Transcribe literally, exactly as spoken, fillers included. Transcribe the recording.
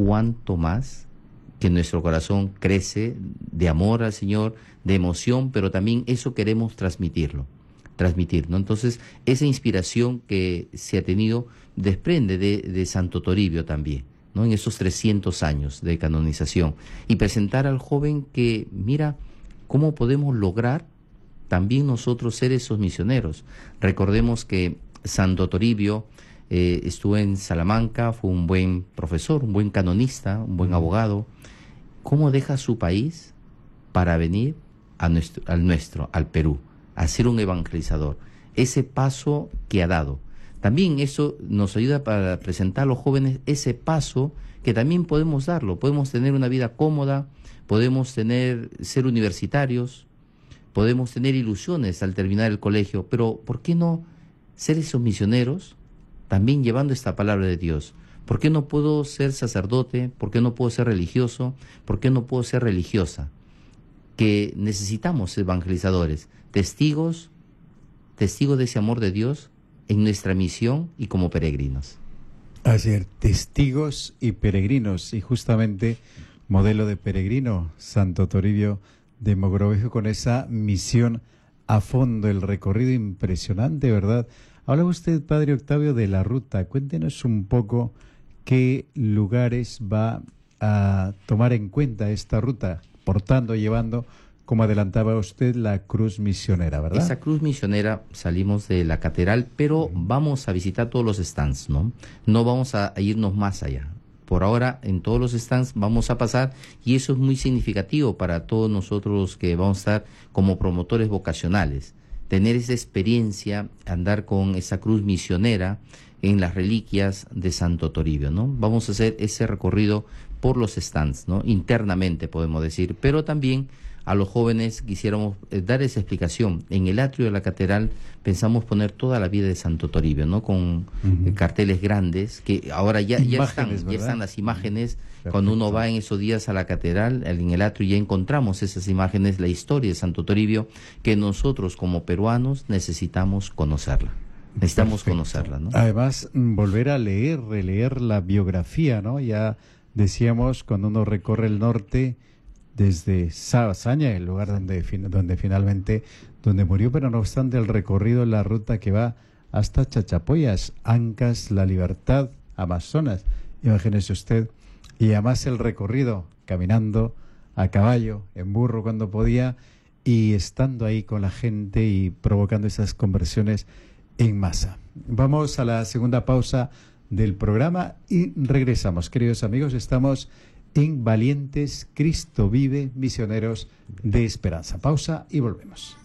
cuánto más que nuestro corazón crece de amor al Señor, de emoción, pero también eso queremos transmitirlo, transmitir, ¿no? Entonces, esa inspiración que se ha tenido desprende de, de Santo Toribio también, ¿no? En esos trescientos años de canonización. Y presentar al joven que, mira, cómo podemos lograr también nosotros ser esos misioneros. Recordemos que Santo Toribio eh, estuvo en Salamanca, fue un buen profesor, un buen canonista, un buen abogado. ¿Cómo deja su país para venir a nuestro, al nuestro, al Perú, a ser un evangelizador? Ese paso que ha dado. También eso nos ayuda para presentar a los jóvenes ese paso que también podemos darlo. Podemos tener una vida cómoda, podemos tener, ser universitarios, podemos tener ilusiones al terminar el colegio, pero ¿por qué no ser esos misioneros también llevando esta palabra de Dios? ¿Por qué no puedo ser sacerdote? ¿Por qué no puedo ser religioso? ¿Por qué no puedo ser religiosa? Que necesitamos evangelizadores, testigos, testigos de ese amor de Dios en nuestra misión y como peregrinos. Así es, testigos y peregrinos, y justamente modelo de peregrino, Santo Toribio de Mogrovejo, con esa misión a fondo, el recorrido impresionante, ¿verdad? Habla usted, Padre Octavio, de la ruta. Cuéntenos un poco qué lugares va a tomar en cuenta esta ruta, portando, llevando, como adelantaba usted, la cruz misionera, ¿verdad? Esa cruz misionera, salimos de la catedral, pero vamos a visitar todos los stands, ¿no? No vamos a irnos más allá. Por ahora, en todos los stands vamos a pasar, y eso es muy significativo para todos nosotros que vamos a estar como promotores vocacionales. Tener esa experiencia, andar con esa cruz misionera en las reliquias de Santo Toribio, ¿no? Vamos a hacer ese recorrido por los stands, ¿no? Internamente, podemos decir, pero también a los jóvenes quisiéramos eh, dar esa explicación. En el atrio de la catedral pensamos poner toda la vida de Santo Toribio, ¿no? Con uh-huh. eh, carteles grandes, que ahora ya, ya, están, ya están las imágenes. Perfecto. Cuando uno va en esos días a la catedral, en el atrio, ya encontramos esas imágenes, la historia de Santo Toribio, que nosotros como peruanos necesitamos conocerla. Necesitamos Perfecto. conocerla, ¿no? Además, volver a leer, releer la biografía, ¿no? Ya decíamos, cuando uno recorre el norte, desde Sabasaña, el lugar donde, donde finalmente, donde murió, pero no obstante el recorrido, la ruta que va hasta Chachapoyas, Ancas, La Libertad, Amazonas, imagínese usted, y además el recorrido, caminando a caballo, en burro cuando podía, y estando ahí con la gente y provocando esas conversiones en masa. Vamos a la segunda pausa del programa y regresamos, queridos amigos. Estamos en Valientes, Cristo vive, misioneros de esperanza. Pausa y volvemos.